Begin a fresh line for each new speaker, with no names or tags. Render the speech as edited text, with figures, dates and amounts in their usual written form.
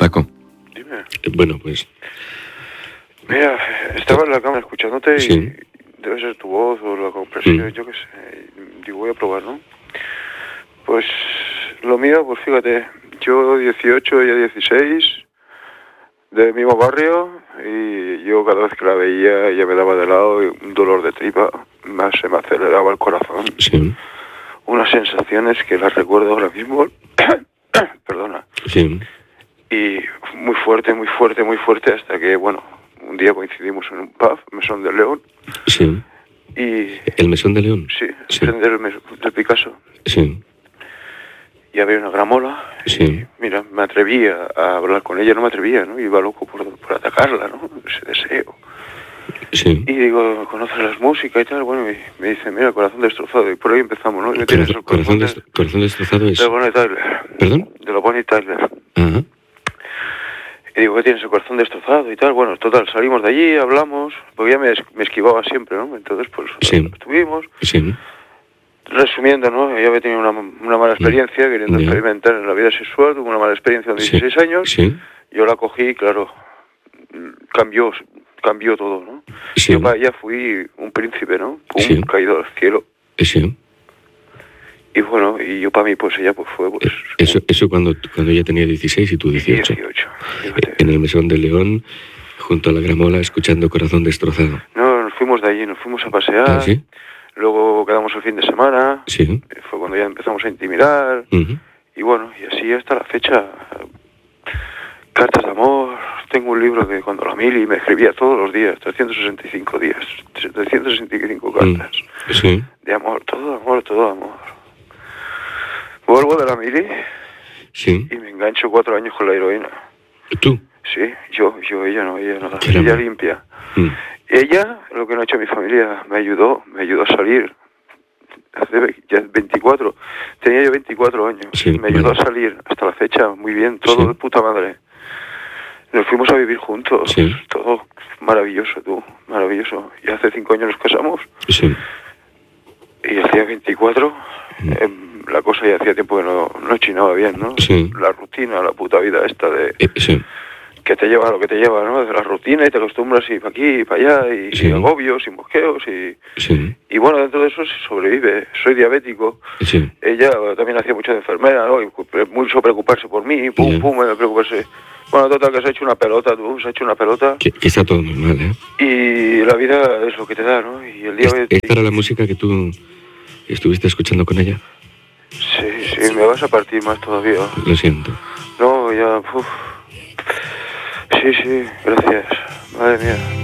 Paco.
Dime.
Bueno, pues...
Mira, estaba en la cámara escuchándote
Sí.
y debe ser tu voz o la compresión, yo qué sé. Digo, voy a probar, ¿no? Pues lo mío, pues fíjate, yo 18, ella 16, del mismo barrio, y yo cada vez que la veía, ella me daba de lado y un dolor de tripa, más se me aceleraba el corazón.
Sí.
Unas sensaciones que las recuerdo ahora mismo, perdona,
Sí.
y muy fuerte, muy fuerte, muy fuerte, hasta que, bueno, un día coincidimos en un pub, Mesón de León,
Sí.
y...
¿El Mesón de León?
Sí,
Sí.
enfrente del Picasso.
Sí.
Y había una gramola.
Sí.
Y, mira, me atreví a hablar con ella, no me atrevía, ¿no? Iba loco por atacarla, ¿no? Ese deseo.
Sí.
Y digo, ¿conoces las músicas y tal? Bueno, y me dice, mira, Corazón Destrozado. Y por ahí empezamos, ¿no?
Corazón destrozado es...
De Bonnie Tyler.
¿Perdón?
De la Bonnie Tyler.
Ajá.
Y digo, ¿qué tienes el corazón destrozado y tal? Bueno, total, salimos de allí, hablamos, porque ya me esquivaba siempre, ¿no? Entonces, pues,
Sí.
estuvimos.
Sí.
Resumiendo, ¿no? Yo había tenido una mala experiencia queriendo experimentar en la vida sexual, tuve una mala experiencia a los 16 años.
Sí.
Yo la cogí, claro, cambió todo, ¿no?
Sí.
Yo para ella fui un príncipe, ¿no? Pum,
Sí.
caído al cielo.
Sí.
Y bueno, y yo para mí, pues ella pues fue, pues...
Eso cuando ella tenía 16 y tú 18.
18, fíjate.
En el Mesón de León, junto a la gramola, escuchando Corazón destrozado.
No, nos fuimos de allí, nos fuimos a pasear.
¿Ah, sí?
Luego quedamos el fin de semana.
Sí.
Fue cuando ya empezamos a intimidar.
Uh-huh.
Y bueno, y así hasta la fecha. Cartas de amor. Tengo un libro de cuando la Mili me escribía todos los días, 365 días, 365 cartas.
Sí.
De amor, todo amor, todo amor. Vuelvo de la Mili.
Sí.
Y me engancho 4 años con la heroína.
¿Tú?
Sí, ella no, nada.
Caramba.
Ella limpia. Ella, lo que no ha hecho mi familia, me ayudó a salir. Hace ya 24, tenía yo 24 años.
Sí,
me ayudó a salir hasta la fecha, muy bien, todo de puta madre. Nos fuimos a vivir juntos, todo maravilloso, maravilloso. Y hace 5 años nos casamos. Sí. Y el día 24, la cosa ya hacía tiempo que no chinaba bien, ¿no?
Sí.
La rutina, la puta vida esta de... que te lleva a lo que te lleva, ¿no? De la rutina y te acostumbras y para aquí y para allá y agobios y mosqueos y bueno, dentro de eso se sobrevive. Soy diabético. Sí. Ella también hacía mucho de enfermera, ¿no? Y mucho preocuparse por mí, me preocuparse. Bueno, total, que se ha hecho una pelota, Que
está todo muy mal, ¿eh?
Y la vida es lo que te da, ¿no? Y el día
¿Esta era la música que tú estuviste escuchando con ella?
Sí, me vas a partir más todavía.
Lo siento.
No, ya... Sí, gracias. Madre mía.